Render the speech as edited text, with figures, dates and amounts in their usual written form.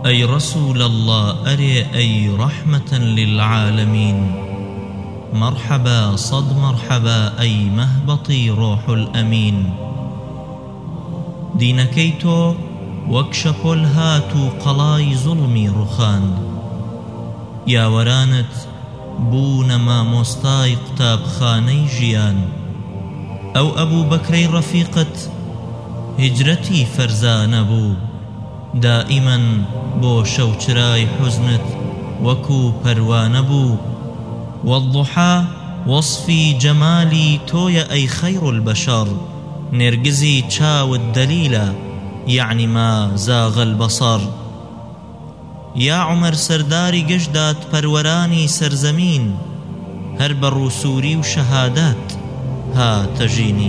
أي رسول الله أري أي رحمة للعالمين. مرحبا صد مرحبا أي مهبطي روح الأمين. دينكيتو وەکشە پۆل هات و قەڵای زوڵمی ڕوخاند. یاوەرانت بوونە مامۆستای قوتابخانەی ژیان. ئەو ئەبوو بەکرەی ڕەفیقت هیجرەتی فەرزانە بوو. دائیمەن بۆ شەوچرای حوزنت وەکو پەروانە بوو. والضحا وەصفی جەمالی تۆیە ئەی خەیڕ البەشەر. نێرگزی چاوت دەلیلە يعني ما زاغ البصر. يا عمر سرداري قجدات پروراني سرزمين. هر بروسوري وشهادات ها تجيني.